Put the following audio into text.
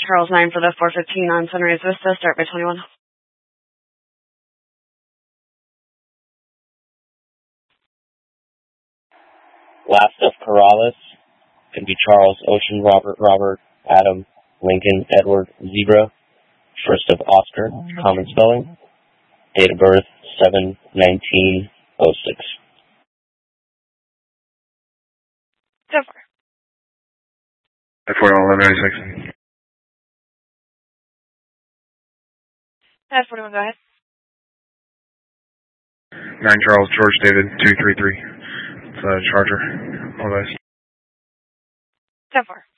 Charles 9 for the 415 on Sunrise Vista, start by 21. Last of Corrales, can be Charles, Ocean, Robert, Adam, Lincoln, Edward, Zebra. First of Oscar, common spelling. Date of birth, 7/19/06. So far. 41-11-96. 41, go ahead. 9 Charles, George David, 233. It's a Charger. All those. So far.